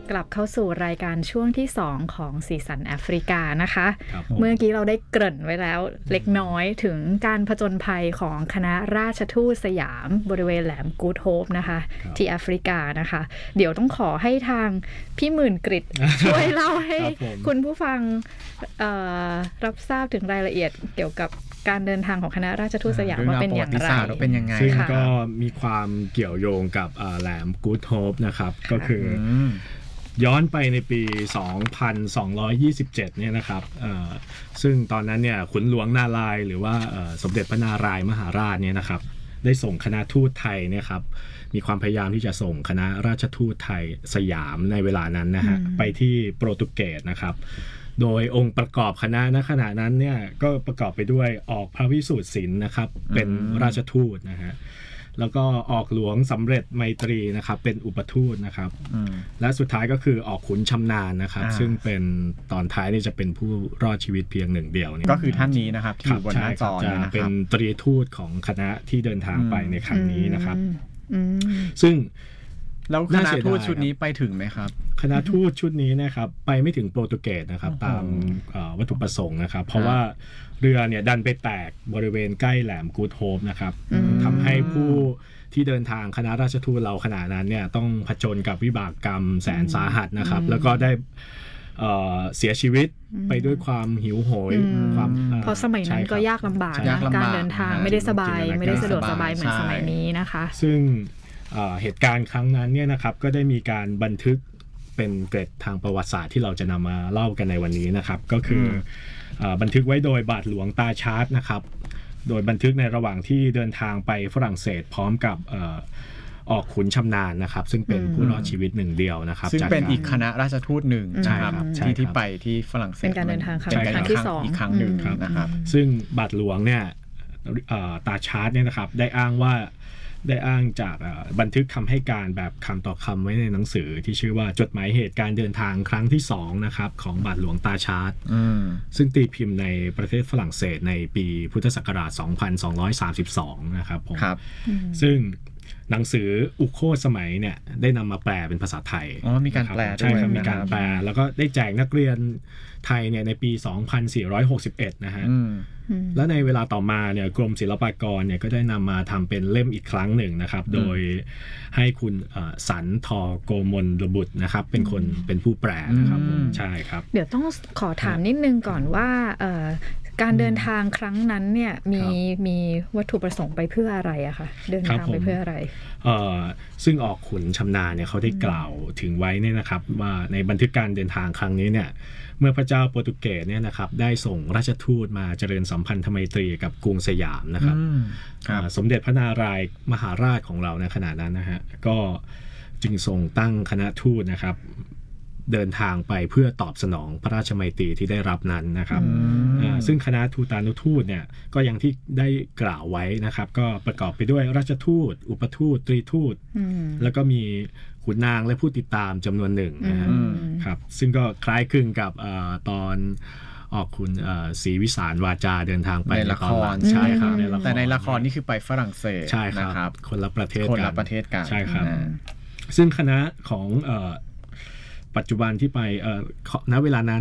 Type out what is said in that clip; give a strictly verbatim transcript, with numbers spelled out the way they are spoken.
กลับเข้าสู่รายการช่วงที่สองของสีสันแอฟริกานะคะเมื่อกี้เราได้เกริ่นไว้แล้วเล็กน้อยถึงการผจญภัยของคณะราชทูตสยามบริเวณแหลมกูดโฮปนะคะที่แอฟริกานะคะเดี๋ยวต้องขอให้ทางพี่หมื่นกฤษ ช่วยเล่าให้ คุณผู้ฟังรับทราบถึงรายละเอียดเกี่ยวกับการเดินทางของคณะราชทูตสยามว่าเป็นอย่างไรซึ่งก็มีความเกี่ยวโยงกับแหลมกูดโฮปนะครับก็คือย้อนไปในปี สองพันสองร้อยยี่สิบเจ็ด เนี่ยนะครับซึ่งตอนนั้นเนี่ยขุนหลวงนารายณ์หรือว่าสมเด็จพระนารายณ์มหาราชเนี่ยนะครับได้ส่งคณะทูตไทยเนี่ยครับมีความพยายามที่จะส่งคณะราชทูตไทยสยามในเวลานั้นนะฮะไปที่โปรตุเกสนะครับโดยองค์ประกอบคณะณขณะนั้นเนี่ยก็ประกอบไปด้วยออกพระวิสูตรศิลป์นะครับเป็นราชทูตนะฮะแล้วก็ออกหลวงสำเร็จไมตรีนะครับเป็นอุปทูตนะครับและสุดท้ายก็คือออกขุนชำนาญนะครับซึ่งเป็นตอนท้ายนี่จะเป็นผู้รอดชีวิตเพียงหนึ่งเดียวก็คือท่านนี้นะครับที่อยู่บนหน้าจอจะเป็นตรีทูตของคณะที่เดินทางไปในครั้งนี้นะครับซึ่งแล้วคณะทูตชุดนี้ไปถึงไหมครับคณะทูตชุดนี้นะครับไปไม่ถึงโปรตุเกสนะครับตามวัตถุประสงค์นะครับเพราะว่าเรือเนี่ยดันไปแตกบริเวณใกล้แหลมกูดโฮปนะครับทำให้ผู้ที่เดินทางคณะราชทูตเราขณะนั้นเนี่ยต้องผจญกับวิบากกรรมแสนสาหัสนะครับแล้วก็ได้เสียชีวิตไปด้วยความหิวโหยความเพราะสมัยนั้นก็ยากลำบากนะการเดินทางไม่ได้สบายไม่ได้สะดวกสบายเหมือนสมัยนี้นะคะซึ่งเหตุการณ์ครั้งนั้นเนี่ยนะครับก็ได้มีการบันทึกเป็นเกร็ดทางประวัติศาสตร์ที่เราจะนำมาเล่ากันในวันนี้นะครับก็คือบันทึกไว้โดยบาทหลวงตาชาร์ตนะครับโดยบันทึกในระหว่างที่เดินทางไปฝรั่งเศสพร้อมกับออกขุนชำนาญนะครับซึ่งเป็นผู้รอดชีวิตหนึ่งเดียวนะครับซึ่งเป็นอีกคณะราชทูตหนึ่งนะครับที่ที่ไปที่ฝรั่งเศสเป็นการเดินทางครั้งที่สองอีกครั้งหนึ่งนะครับซึ่งบาทหลวงเนี่ยตาชาร์ตเนี่ยนะครับได้อ้างว่าได้อ้างจากบันทึกคำให้การแบบคำต่อคำไว้ในหนังสือที่ชื่อว่าจดหมายเหตุการเดินทางครั้งที่สองนะครับของบาทหลวงตาชาร์ตซึ่งตีพิมพ์ในประเทศฝรั่งเศสในปีพุทธศักราช สองพันสองร้อยสามสิบสอง นะครับผมซึ่งหนังสืออุโคตสมัยเนี่ยได้นำมาแปลเป็นภาษาไทยอ๋อมีการแปลใช่ครับมีการแปลแล้วก็ได้แจกนักเรียนไทยเนี่ยในปี สองพันสี่ร้อยหกสิบเอ็ด นะฮะและในเวลาต่อมาเนี่ยกรมศิลปากรเนี่ยก็ได้นำมาทำเป็นเล่มอีกครั้งหนึ่งนะครับโดยให้คุณสันทอโกมลระบุตรนะครับเป็นคนเป็นผู้แปลนะครับใช่ครับเดี๋ยวต้องขอถามนิดนึงก่อนว่าการเดินทางครั้งนั้นเนี่ยมีมีวัตถุประสงค์ไปเพื่ออะไรอะคะเดินทางไปเพื่ออะไรซึ่งออกขุนชำนาญเนี่ยเขาได้กล่าวถึงไว้เนี่ยนะครับว่าในบันทึกการเดินทางครั้งนี้เนี่ยเมื่อพระเจ้าโปรตุเกสเนี่ยนะครับได้ส่งราชทูตมาเจริญสัมพันธไมตรีกับกรุงสยามนะครับสมเด็จพระนารายณ์มหาราชของเราในขณะนั้นนะฮะก็จึงทรงตั้งคณะทูตนะครับเดินทางไปเพื่อตอบสนองพระราชมัยตรีที่ได้รับนั้นนะครับซึ่งคณะทูตานุทูตเนี่ยก็อย่างที่ได้กล่าวไว้นะครับก็ประกอบไปด้วยราชทูตอุปทูตตรีทูตแล้วก็มีขุนนางและผู้ติดตามจำนวนหนึ่งนะครับซึ่งก็คล้ายคลึงกับตอนออกคุณศรีวิสารวาจาเดินทางไปในละครใช่ครับแต่ในละครนี่คือไปฝรั่งเศสใช่ครับคนละประเทศคนละประเทศกันใช่ครับซึ่งคณะของปัจจุบันที่ไปณเวลานั้น